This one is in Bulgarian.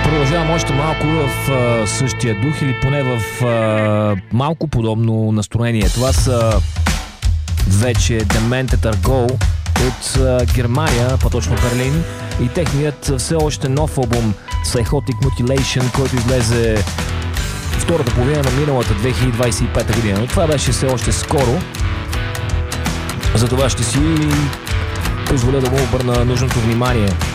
Продължавам още малко в същия дух или поне в малко подобно настроение. Това са вече Demented Are Go от Германия, по-точно Берлин, и техният все още нов албум Psychotic Mutilation, който излезе втората половина на миналата 2025 година. Но това беше все още скоро. Затова ще си позволя да му обърна нужното внимание.